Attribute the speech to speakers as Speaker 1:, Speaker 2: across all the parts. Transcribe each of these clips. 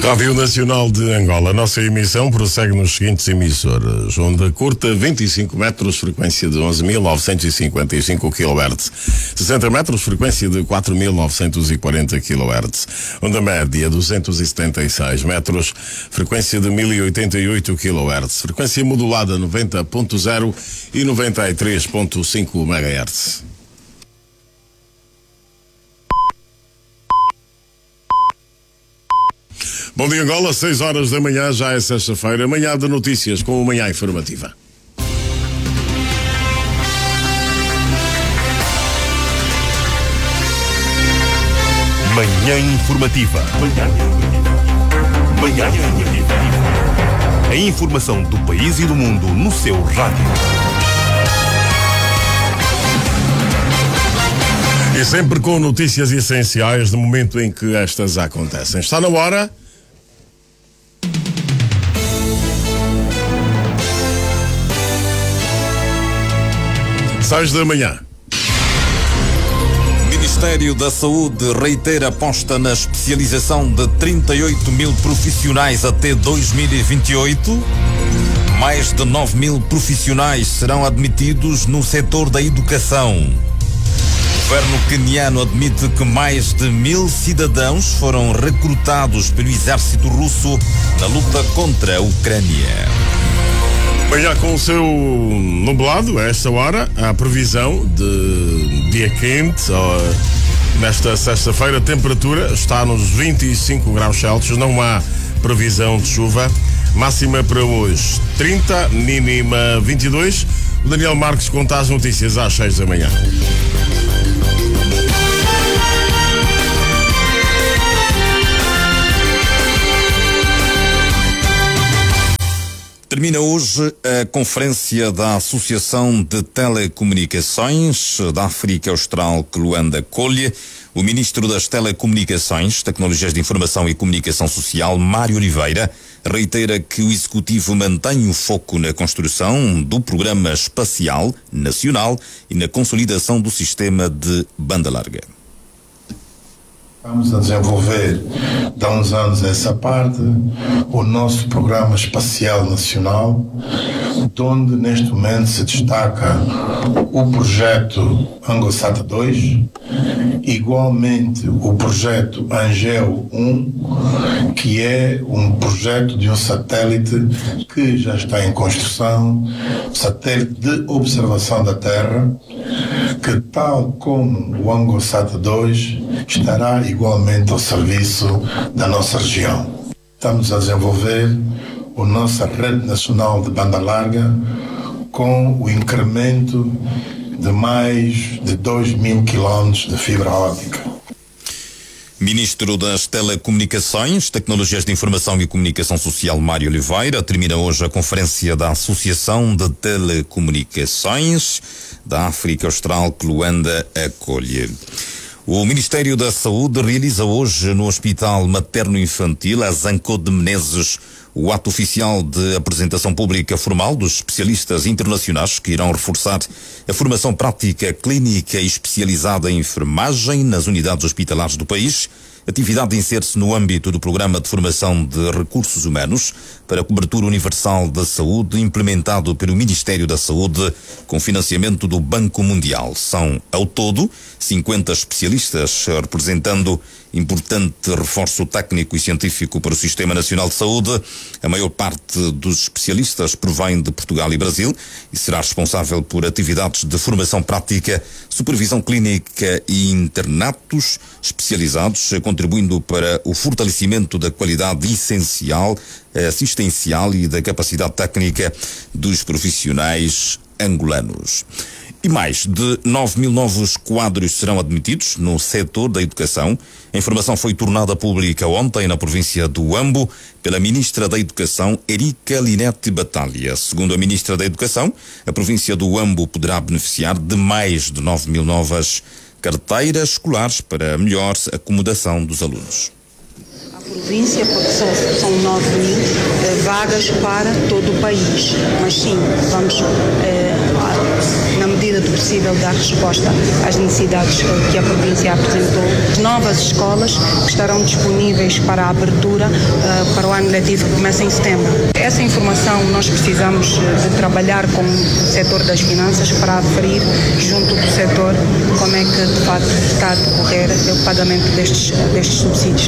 Speaker 1: Rádio Nacional de Angola. Nossa emissão prossegue nos seguintes emissoras. Onda curta, 25 metros, frequência de 11.955 kHz. 60 metros, frequência de 4.940 kHz. Onda média, 276 metros, frequência de 1.088 kHz. Frequência modulada, 90.0 e 93.5 MHz. Bom dia, Angola, 6 horas da manhã, já é sexta-feira, manhã de notícias com o Manhã Informativa.
Speaker 2: Manhã Informativa. Manhã Informativa. A informação do país e do mundo no seu rádio.
Speaker 1: E sempre com notícias essenciais no momento em que estas acontecem. Está na hora. 6 da manhã.
Speaker 3: Ministério da Saúde reitera aposta na especialização de 38 mil profissionais até 2028. Mais de 9 mil profissionais serão admitidos no setor da educação. O governo queniano admite que mais de 1.000 cidadãos foram recrutados pelo exército russo na luta contra a Ucrânia.
Speaker 1: Manhã com o seu nublado, a esta hora, a previsão de dia quente. Nesta sexta-feira, a temperatura está nos 25 graus Celsius, não há previsão de chuva. Máxima para hoje 30, mínima 22. O Daniel Marques conta as notícias às 6 da manhã.
Speaker 3: Termina hoje a conferência da Associação de Telecomunicações da África Austral que Luanda acolhe. O ministro das Telecomunicações, Tecnologias de Informação e Comunicação Social, Mário Oliveira, reitera que o Executivo mantém o foco na construção do Programa Espacial Nacional e na consolidação do sistema de banda larga.
Speaker 4: Estamos a desenvolver, de há uns anos essa parte, o nosso Programa Espacial Nacional, onde neste momento se destaca o projeto ANGOSAT 2, igualmente o projeto Angel 1, que é um projeto de um satélite que já está em construção, satélite de observação da Terra, que tal como o ANGOSAT 2 estará igualmente ao serviço da nossa região. Estamos a desenvolver a nossa rede nacional de banda larga com o incremento de mais de 2.000 quilómetros de fibra óptica.
Speaker 3: Ministro das Telecomunicações, Tecnologias de Informação e Comunicação Social, Mário Oliveira, termina hoje a conferência da Associação de Telecomunicações da África Austral que Luanda acolhe. O Ministério da Saúde realiza hoje no Hospital Materno-Infantil Azanco de Menezes o ato oficial de apresentação pública formal dos especialistas internacionais que irão reforçar a formação prática clínica e especializada em enfermagem nas unidades hospitalares do país. Atividade insere-se no âmbito do Programa de Formação de Recursos Humanos para a Cobertura Universal da Saúde, implementado pelo Ministério da Saúde com financiamento do Banco Mundial. São, ao todo, 50 especialistas, representando importante reforço técnico e científico para o Sistema Nacional de Saúde. A maior parte dos especialistas provém de Portugal e Brasil e será responsável por atividades de formação prática, supervisão clínica e internatos especializados, contribuindo para o fortalecimento da qualidade essencial, assistencial e da capacidade técnica dos profissionais angolanos. E mais de 9 mil novos quadros serão admitidos no setor da educação. A informação foi tornada pública ontem na província do Huambo pela Ministra da Educação, Erika Linete Batalha. Segundo a Ministra da Educação, a província do Huambo poderá beneficiar de mais de 9 mil novas carteiras escolares para a melhor acomodação dos alunos.
Speaker 5: Província, porque são 9 mil vagas para todo o país. Mas sim, vamos na medida do possível, dar resposta às necessidades que a província apresentou. Novas escolas que estarão disponíveis para a abertura para o ano letivo que começa em setembro. Essa informação nós precisamos de trabalhar com o setor das finanças para aferir junto do setor como é que de facto está a decorrer o pagamento destes subsídios.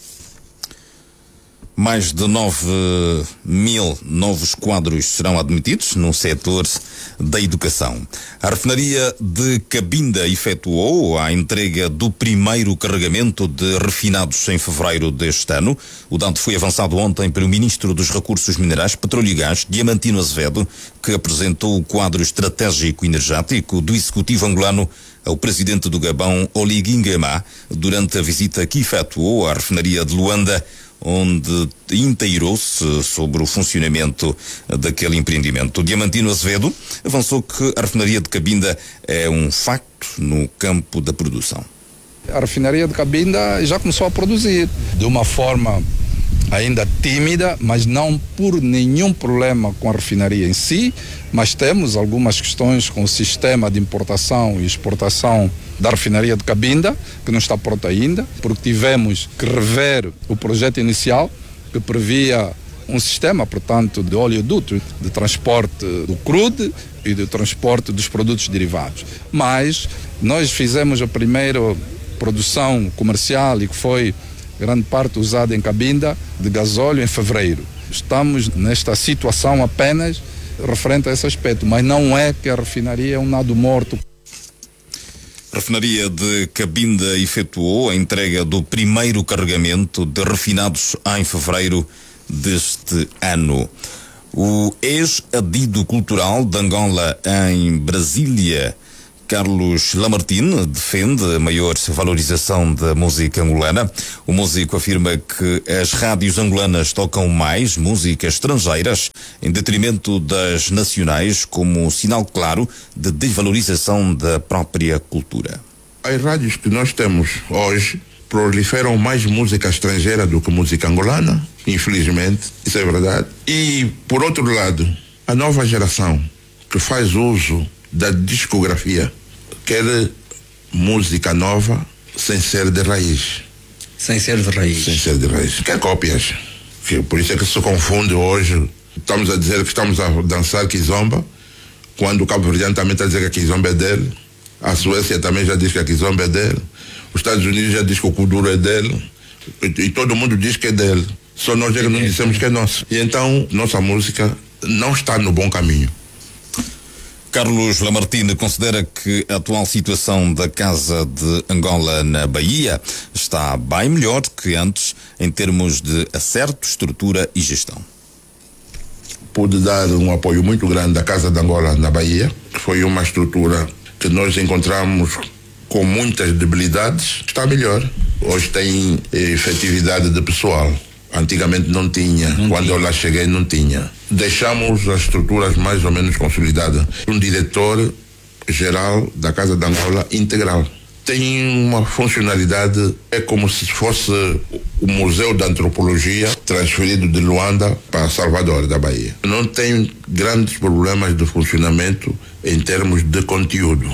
Speaker 3: Mais de 9.000 novos quadros serão admitidos no setor da educação. A refinaria de Cabinda efetuou a entrega do primeiro carregamento de refinados em fevereiro deste ano. O dado foi avançado ontem pelo Ministro dos Recursos Minerais, Petróleo e Gás, Diamantino Azevedo, que apresentou o quadro estratégico energético do Executivo angolano ao Presidente do Gabão, Oligui Nguema, durante a visita que efetuou à refinaria de Luanda, onde inteirou-se sobre o funcionamento daquele empreendimento. O Diamantino Azevedo avançou que a refinaria de Cabinda é um facto no campo da produção.
Speaker 6: A refinaria de Cabinda já começou a produzir de uma forma ainda tímida, mas não por nenhum problema com a refinaria em si, mas temos algumas questões com o sistema de importação e exportação da refinaria de Cabinda, que não está pronto ainda, porque tivemos que rever o projeto inicial, que previa um sistema, portanto, de oleoduto, de transporte do crude e de transporte dos produtos derivados. Mas nós fizemos a primeira produção comercial e que foi grande parte usada em Cabinda de gasóleo em fevereiro. Estamos nesta situação apenas referente a esse aspecto, mas não é que a refinaria é um nado morto.
Speaker 3: A refinaria de Cabinda efetuou a entrega do primeiro carregamento de refinados em fevereiro deste ano. O ex-adido cultural de Angola em Brasília, Carlos Lamartine, defende a maior valorização da música angolana. O músico afirma que as rádios angolanas tocam mais músicas estrangeiras em detrimento das nacionais, como sinal claro de desvalorização da própria cultura.
Speaker 7: As rádios que nós temos hoje proliferam mais música estrangeira do que música angolana, infelizmente, isso é verdade. E, por outro lado, a nova geração que faz uso da discografia quer música nova sem ser de raiz.
Speaker 8: Sem ser de raiz.
Speaker 7: Sem ser de raiz. Quer cópias. Por isso é que se confunde hoje. Estamos a dizer que estamos a dançar kizomba, quando o Cabo Verdeano também está a dizer que a kizomba é dele. A Suécia também já diz que a kizomba é dele. Os Estados Unidos já diz que o kuduro é dele. E todo mundo diz que é dele. Só nós é que não dissemos que é nosso. E então, nossa música não está no bom caminho.
Speaker 3: Carlos Lamartine considera que a atual situação da Casa de Angola na Bahia está bem melhor que antes em termos de acerto, estrutura e gestão.
Speaker 7: Pude dar um apoio muito grande à Casa de Angola na Bahia, que foi uma estrutura que nós encontramos com muitas debilidades. Está melhor. Hoje tem efetividade de pessoal. Antigamente não tinha. Quando eu lá cheguei não tinha. Deixamos as estruturas mais ou menos consolidadas. Um diretor geral da Casa de Angola integral. Tem uma funcionalidade, é como se fosse o Museu da Antropologia transferido de Luanda para Salvador, da Bahia. Não tem grandes problemas de funcionamento em termos de conteúdo.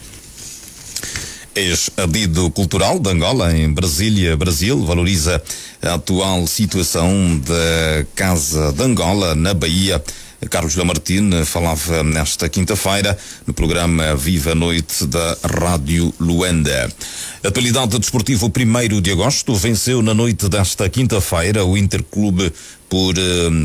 Speaker 3: Ex-adido cultural de Angola em Brasília, Brasil, valoriza a atual situação da Casa de Angola na Bahia. Carlos Lamartine falava nesta quinta-feira no programa Viva a Noite da Rádio Luanda. Atualidade desportiva, 1º de agosto, venceu na noite desta quinta-feira o Interclube por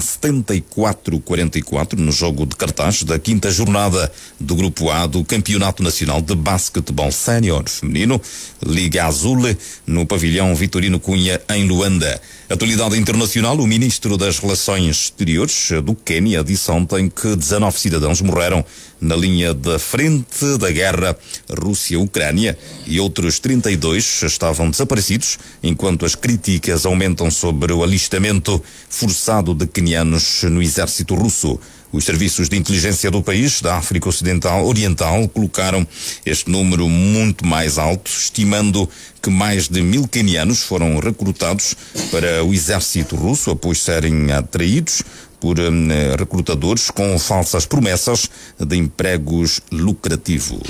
Speaker 3: 74-44 no jogo de cartaz da 5ª jornada do Grupo A do Campeonato Nacional de Basquetebol Sénior Feminino, Liga Azul, no pavilhão Vitorino Cunha, em Luanda. Atualidade internacional, o Ministro das Relações Exteriores do Quênia disse ontem que 19 cidadãos morreram na linha da frente da guerra Rússia-Ucrânia e outros 32 estavam desaparecidos, enquanto as críticas aumentam sobre o alistamento forçado de quenianos no exército russo. Os serviços de inteligência do país, da África Oriental, colocaram este número muito mais alto, estimando que mais de 1000 quenianos foram recrutados para o exército russo após serem atraídos por recrutadores com falsas promessas de empregos lucrativos.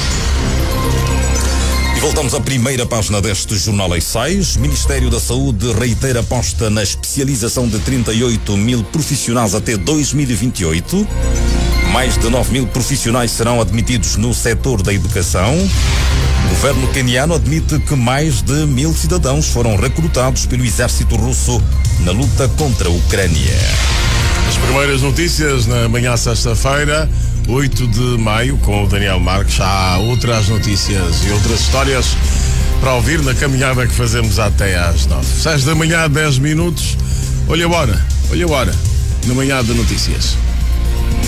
Speaker 3: E voltamos à primeira página deste Jornal às 6. Ministério da Saúde reitera aposta na especialização de 38 mil profissionais até 2028. Mais de 9 mil profissionais serão admitidos no setor da educação. O governo queniano admite que mais de 1.000 cidadãos foram recrutados pelo exército russo na luta contra a Ucrânia.
Speaker 1: As primeiras notícias na manhã sexta-feira, 8 de maio, com o Daniel Marques. Há outras notícias e outras histórias para ouvir na caminhada que fazemos até às 9. 6 da manhã, 10 minutos. Olha a hora, na manhã de notícias.